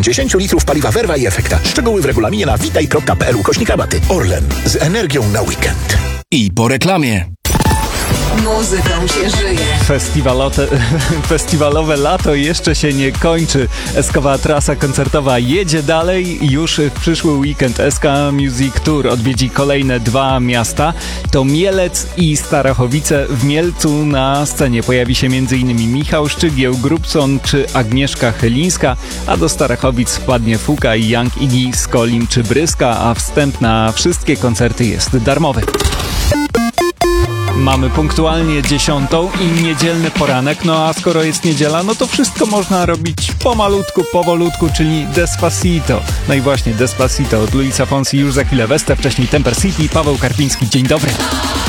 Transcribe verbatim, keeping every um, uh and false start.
dziesięć litrów paliwa Verva i Efekta. Szczegóły w regulaminie na witaj kropka p l ukośnik rabaty. Orlen. Z energią na weekend. I po reklamie. Muzyką się żyje. Festiwalote, festiwalowe lato jeszcze się nie kończy. Eskowa trasa koncertowa jedzie dalej. Już w przyszły weekend S K Music Tour odwiedzi kolejne dwa miasta. To Mielec i Starachowice. W Mielcu na scenie pojawi się m.in. Michał Szczygieł, Grubson czy Agnieszka Chylińska, a do Starachowic wpadnie Fuka i Young Iggy, Skolin czy Bryska, a wstęp na wszystkie koncerty jest darmowy. Mamy punktualnie dziesiątą i niedzielny poranek, no a skoro jest niedziela, no to wszystko można robić pomalutku, powolutku, czyli Despacito. No i właśnie Despacito od Luisa Fonsi już za chwilę. Westa, wcześniej Temper City, Paweł Karpiński. Dzień dobry.